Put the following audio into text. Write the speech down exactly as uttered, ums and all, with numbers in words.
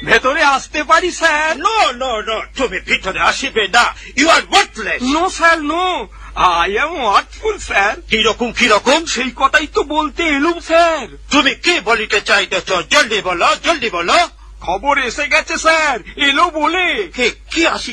ভেতরে আসতে পারি স্যার? নো নো নো, তুমি ভিতরে আসিবে না। You R worthless. No sir, no, I am ওয়ার্থফুল sir. কিরকম কিরকম? সেই কথাই তো বলতে এলুম স্যার। তুমি কি বলিতে চাইতেছ? জলদি বলো, জলদি বলো। খবর এসে গেছে স্যার, এলো বলে। কে কি আসি